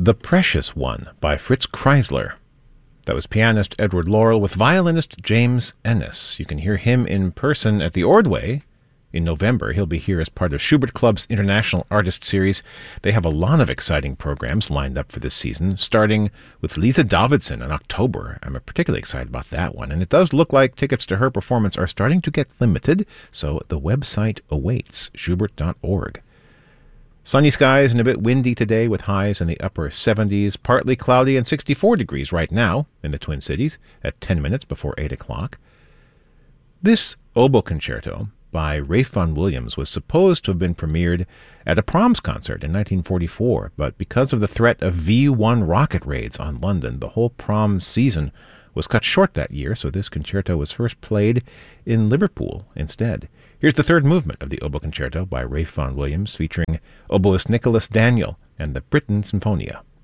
The Precious One by Fritz Kreisler. That was pianist Edward Laurel with violinist James Ennis. You can hear him in person at the Ordway in November. He'll be here as part of Schubert Club's International Artist Series. They have a lot of exciting programs lined up for this season, starting with Lisa Davidson in October. I'm particularly excited about that one. And it does look like tickets to her performance are starting to get limited, so the website awaits, schubert.org. Sunny skies and a bit windy today with highs in the upper 70s, partly cloudy and 64 degrees right now in the Twin Cities at 10 minutes before 8 o'clock. This oboe concerto by Ralph Vaughan Williams was supposed to have been premiered at a Proms concert in 1944, but because of the threat of V-1 rocket raids on London, the whole Proms season was cut short that year, so this concerto was first played in Liverpool instead. Here's the third movement of the oboe concerto by Ralph Vaughan Williams, featuring oboist Nicholas Daniel and the Britten Sinfonia.